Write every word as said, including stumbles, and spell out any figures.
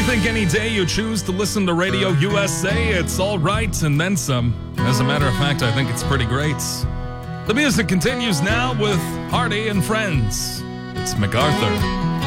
think any day you choose to listen to Radio U S A, it's all right and then some. As a matter of fact, I think it's pretty great. The music continues now with Hardy and Friends. It's MacArthur.